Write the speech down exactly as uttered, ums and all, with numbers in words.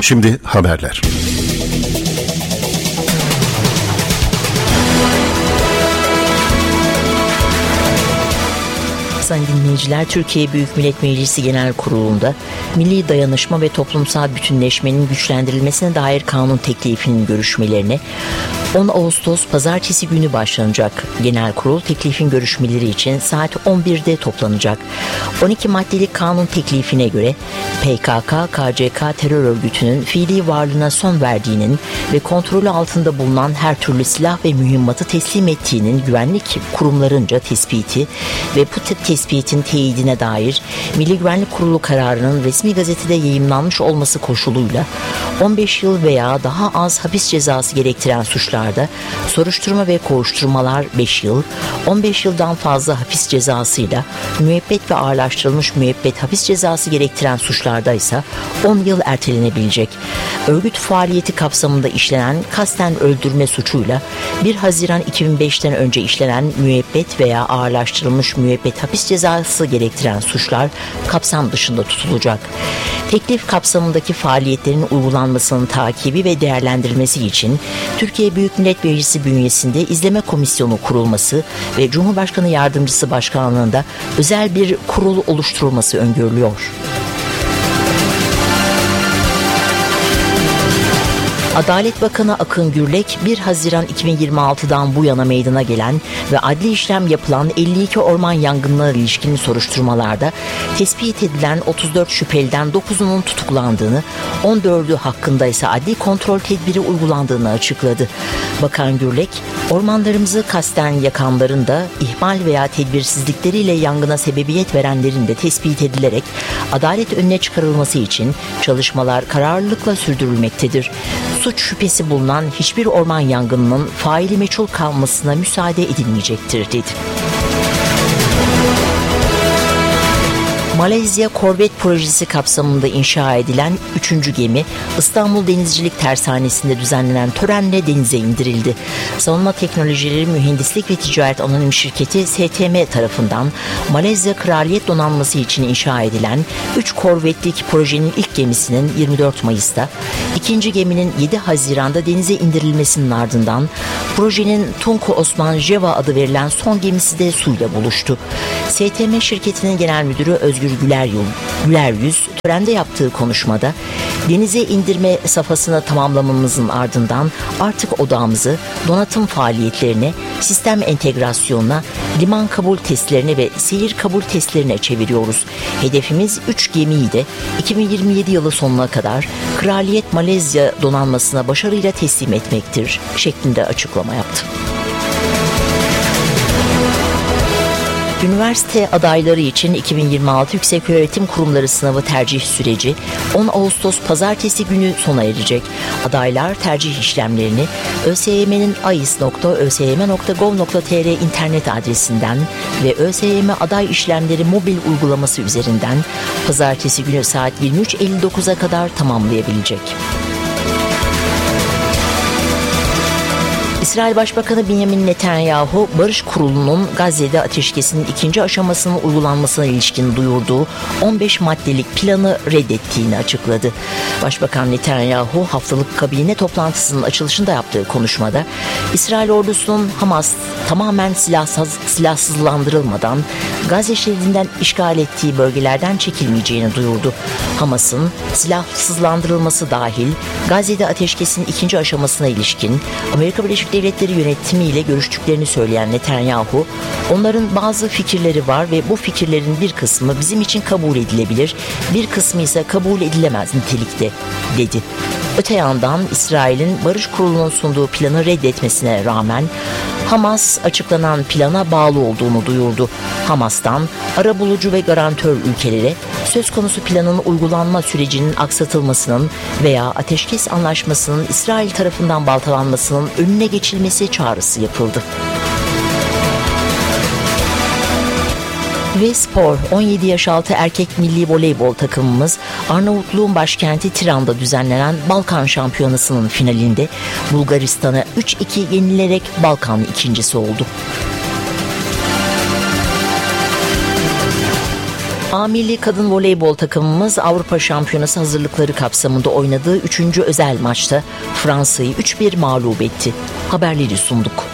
Şimdi haberler. Sayın dinleyiciler, Türkiye Büyük Millet Meclisi Genel Kurulu'nda milli dayanışma ve toplumsal bütünleşmenin güçlendirilmesine dair kanun teklifinin görüşmelerine on Ağustos Pazartesi günü başlanacak. Genel Kurul teklifin görüşmeleri için saat on birde toplanacak. on iki maddelik kanun teklifine göre P K K K C K terör örgütünün fiili varlığına son verdiğinin ve kontrolü altında bulunan her türlü silah ve mühimmatı teslim ettiğinin güvenlik kurumlarınca tespiti ve bu tespitin teyidine dair Milli Güvenlik Kurulu kararının resmi gazetede yayımlanmış olması koşuluyla on beş yıl veya daha az hapis cezası gerektiren suçlarda soruşturma ve kovuşturmalar beş yıl, on beş yıldan fazla hapis cezasıyla müebbet ve ağırlaştırılmış müebbet hapis cezası gerektiren suçlarda ise on yıl ertelenebilecek. Örgüt faaliyeti kapsamında işlenen kasten öldürme suçuyla bir Haziran iki bin beşten önce işlenen müebbet veya ağırlaştırılmış müebbet hapis cezası gerektiren suçlar kapsam dışında tutulacak. Teklif kapsamındaki faaliyetlerin uygulanmasının takibi ve değerlendirilmesi için Türkiye Büyük Millet Meclisi bünyesinde izleme komisyonu kurulması ve Cumhurbaşkanı Yardımcısı Başkanlığında özel bir kurul oluşturulması öngörülüyor. Adalet Bakanı Akın Gürlek, bir Haziran iki bin yirmi altıdan bu yana meydana gelen ve adli işlem yapılan elli iki orman yangınına ilişkin soruşturmalarda tespit edilen otuz dört şüpheliden dokuzunun tutuklandığını, on dördü hakkında ise adli kontrol tedbiri uygulandığını açıkladı. Bakan Gürlek, ormanlarımızı kasten yakanların da ihmal veya tedbirsizlikleriyle yangına sebebiyet verenlerin de tespit edilerek adalet önüne çıkarılması için çalışmalar kararlılıkla sürdürülmektedir. Suç şüphesi bulunan hiçbir orman yangınının faili meçhul kalmasına müsaade edilmeyecektir dedi. Malezya Korvet projesi kapsamında inşa edilen üçüncü gemi İstanbul Denizcilik Tersanesi'nde düzenlenen törenle denize indirildi. Savunma Teknolojileri Mühendislik ve Ticaret Anonim Şirketi S T M tarafından Malezya Kraliyet Donanması için inşa edilen üç korvetlik projenin ilk gemisinin yirmi dört Mayıs'ta, ikinci geminin yedi Haziran'da denize indirilmesinin ardından projenin Tunku Osman Jeva adı verilen son gemisi de suyla buluştu. S T M şirketinin genel müdürü Özgür Güler, Güler Yüz törende yaptığı konuşmada denize indirme safhasını tamamlamamızın ardından artık odağımızı donatım faaliyetlerine, sistem entegrasyonuna, liman kabul testlerine ve seyir kabul testlerine çeviriyoruz. Hedefimiz üç gemiyi de iki bin yirmi yedi yılı sonuna kadar Kraliyet Malezya Donanması'na başarıyla teslim etmektir şeklinde açıklama yaptı. Üniversite adayları için iki bin yirmi altı Yükseköğretim Kurumları sınavı tercih süreci on Ağustos Pazartesi günü sona erecek. Adaylar tercih işlemlerini ÖSYM'nin ais nokta ö s y m nokta gov nokta t r internet adresinden ve ÖSYM Aday İşlemleri mobil uygulaması üzerinden Pazartesi günü saat yirmi üç elli dokuza kadar tamamlayabilecek. İsrail Başbakanı Benjamin Netanyahu, Barış Kurulu'nun Gazze'de ateşkesin ikinci aşamasının uygulanmasına ilişkin duyurduğu on beş maddelik planı reddettiğini açıkladı. Başbakan Netanyahu, haftalık kabine toplantısının açılışında yaptığı konuşmada, İsrail ordusunun Hamas tamamen silahsız, silahsızlandırılmadan Gazze şeridinden işgal ettiği bölgelerden çekilmeyeceğini duyurdu. Hamas'ın silahsızlandırılması dahil Gazze'de ateşkesin ikinci aşamasına ilişkin Amerika Birleşik Devletleri yönetimiyle görüştüklerini söyleyen Netanyahu, onların bazı fikirleri var ve bu fikirlerin bir kısmı bizim için kabul edilebilir, bir kısmı ise kabul edilemez nitelikte, dedi. Öte yandan İsrail'in Barış Kurulu'nun sunduğu planı reddetmesine rağmen Hamas açıklanan plana bağlı olduğunu duyurdu. Hamas'tan arabulucu ve garantör ülkelere söz konusu planın uygulanma sürecinin aksatılmasının veya ateşkes anlaşmasının İsrail tarafından baltalanmasının önüne geçilmesi çağrısı yapıldı. Ve spor, on yedi yaş altı erkek milli voleybol takımımız Arnavutluğun başkenti Tiran'da düzenlenen Balkan Şampiyonası'nın finalinde Bulgaristan'a üç iki yenilerek Balkan ikincisi oldu. A Milli Kadın Voleybol takımımız Avrupa Şampiyonası hazırlıkları kapsamında oynadığı üçüncü özel maçta Fransa'yı üç bir mağlup etti. Haberleri sunduk.